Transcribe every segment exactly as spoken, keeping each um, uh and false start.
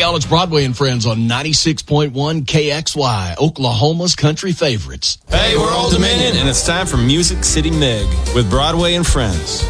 y'all, it's Broadway and Friends on ninety-six point one K X Y, Oklahoma's country favorites. Hey, we're Old Dominion, and it's time for Music City Meg with Broadway and Friends.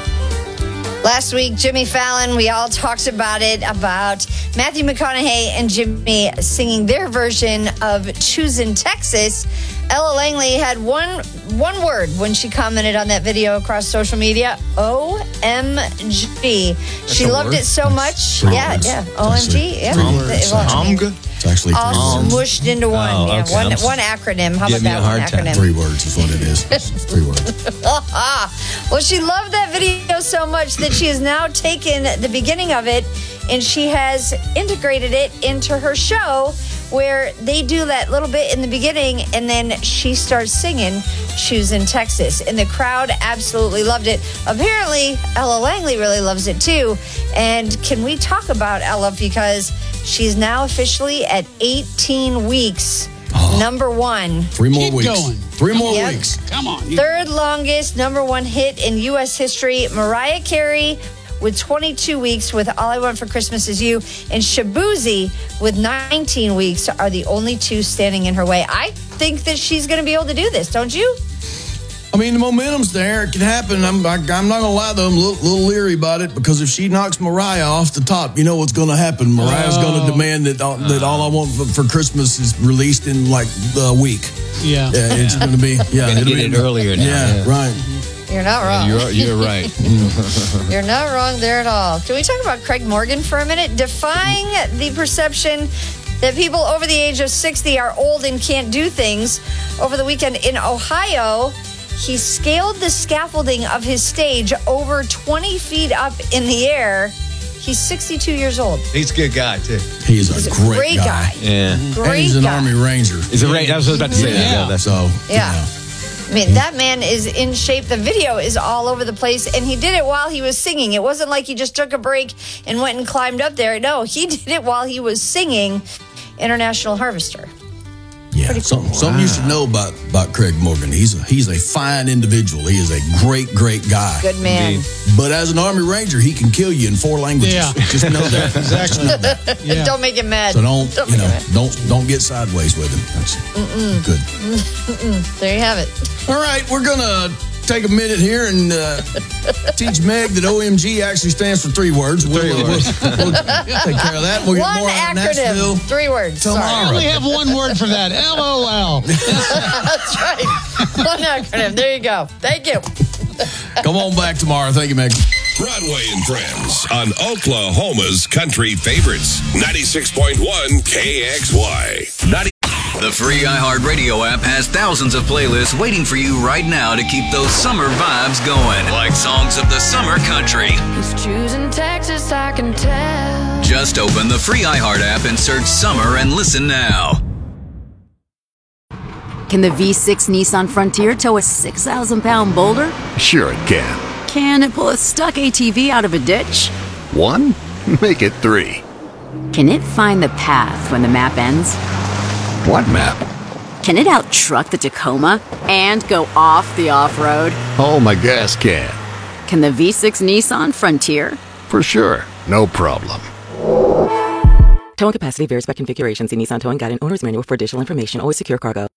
Last week, Jimmy Fallon, we all talked about it, about Matthew McConaughey and Jimmy singing their version of Choosin' Texas. Ella Langley had one one word when she commented on that video across social media. O M G. She loved word. it so much. Three yeah, words. yeah. O M G. Yeah. Omg. It's actually three all words. smushed into one. Oh, yeah, okay. one one acronym. How Give about me that a hard one time. acronym? Three words is what it is. It's three words. Well, she loved that video so much that she has now taken the beginning of it and she has integrated it into her show, where they do that little bit in the beginning and then she starts singing Choosin' Texas. And the crowd absolutely loved it. Apparently, Ella Langley really loves it too. And can we talk about Ella, because she's now officially at eighteen weeks, oh. number one. Three more Keep weeks. going. Three more Yep. weeks. Come on. Third longest number one hit in U S history. Mariah Carey with twenty-two weeks with All I Want for Christmas Is You, and Shabuzi with nineteen weeks are the only two standing in her way. I think that she's going to be able to do this, don't you? I mean, the momentum's there. It can happen. I'm, I, I'm not going to lie, though. I'm a little, little leery about it, because if she knocks Mariah off the top, you know what's going to happen. Mariah's oh. going to demand that, uh, that All I Want for Christmas is released in like a week. Yeah. Yeah, it's going to be, yeah. Gonna it'll get be, it earlier now. Yeah, Yeah. right. You're not wrong. You're, you're right. You're not wrong there at all. Can we talk about Craig Morgan for a minute? Defying the perception that people over the age of sixty are old and can't do things. Over the weekend in Ohio, he scaled the scaffolding of his stage over twenty feet up in the air. He's sixty-two years old. He's a good guy, too. He is a, He's a great, great guy. guy. Yeah. Great and he's an guy. Army Ranger. He's a Ranger. I was about to say Yeah. that. Yeah, that's So, Yeah. you know. I mean, that man is in shape. The video is all over the place, and he did it while he was singing. It wasn't like he just took a break and went and climbed up there. No, he did it while he was singing International Harvester. Yeah, something, something you should know about, about Craig Morgan. He's a, he's a fine individual. He is a great, great guy. Good man. Indeed. But as an Army Ranger, he can kill you in four languages. Yeah. Just know that. Exactly. Just know that. Yeah. Don't make him mad. So don't, Don't you make know, him mad. don't don't get sideways with him. That's good. There you have it. All right, we're gonna take a minute here and uh, teach Meg that O M G actually stands for three words. We'll, Three we'll, words. we'll, we'll take care of that. We'll get One more out of Nashville. acronym. Three words. tomorrow. I Sorry. only have one word for that. L O L. That's right. One acronym. There you go. Thank you. Come on back tomorrow. Thank you, Meg. Broadway and Friends on Oklahoma's country favorites. ninety-six point one K X Y. ninety- The free iHeartRadio app has thousands of playlists waiting for you right now to keep those summer vibes going. Like songs of the summer country. He's choosing Texas, I can tell. Just open the free iHeart app and search summer and listen now. Can the V six Nissan Frontier tow a six thousand pound boulder? Sure it can. Can it pull a stuck A T V out of a ditch? One? Make it three. Can it find the path when the map ends? What map? Can it out-truck the Tacoma and go off the off-road? Oh, my gas can. Can the V six Nissan Frontier? For sure. No problem. Towing capacity varies by configuration. See Nissan Towing Guide and Owner's Manual for additional information. Always secure cargo.